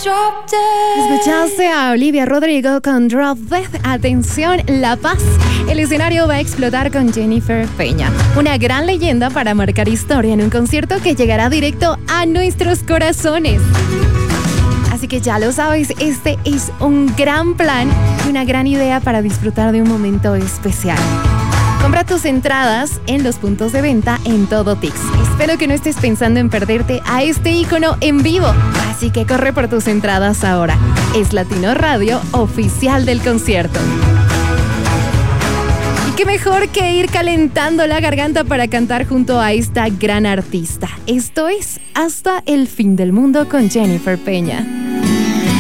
Escuchaste a Olivia Rodrigo con Drop Dead. Atención, La Paz. El escenario va a explotar con Jennifer Peña, una gran leyenda para marcar historia en un concierto que llegará directo a nuestros corazones. Así que ya lo sabes, este es un gran plan y una gran idea para disfrutar de un momento especial. Compra tus entradas en los puntos de venta en Todo Tix. Espero que no estés pensando en perderte a este ícono en vivo. Así que corre por tus entradas ahora. Es Latino Radio, oficial del concierto. Y qué mejor que ir calentando la garganta para cantar junto a esta gran artista. Esto es Hasta el fin del mundo con Jennifer Peña.